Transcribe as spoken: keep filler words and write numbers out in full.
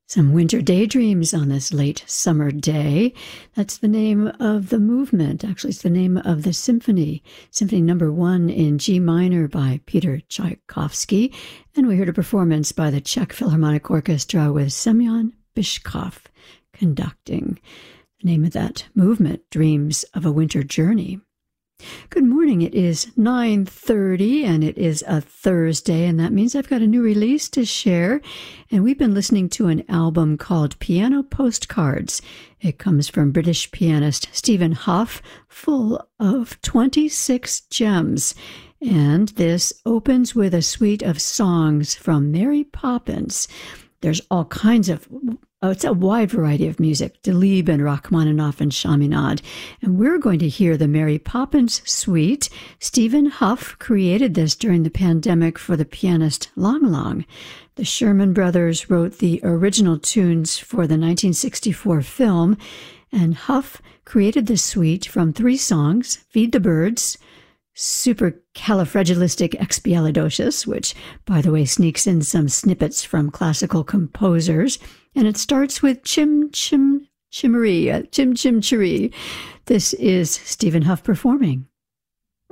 Some winter daydreams on this late summer day. That's the name of the movement. Actually, it's the name of the symphony. Symphony number one in G minor by Peter Tchaikovsky. And we heard a performance by the Czech Philharmonic Orchestra with Semyon Bychkov conducting. The name of that movement, Dreams of a Winter Journey. Good morning. It is nine thirty and it is a Thursday, and that means I've got a new release to share. And we've been listening to an album called Piano Postcards. It comes from British pianist Stephen Hough, full of twenty-six gems. And this opens with a suite of songs from Mary Poppins. There's all kinds of, oh, it's a wide variety of music, Delibes and Rachmaninoff and Chaminade. And we're going to hear the Mary Poppins Suite. Stephen Hough created this during the pandemic for the pianist Lang Lang. The Sherman Brothers wrote the original tunes for the nineteen sixty-four film, and Hough created the suite from three songs, Feed the Birds, Supercalifragilisticexpialidocious, which, by the way, sneaks in some snippets from classical composers, and it starts with Chim Chim Chimmery, uh, Chim Chim Chiree. This is Stephen Hough performing.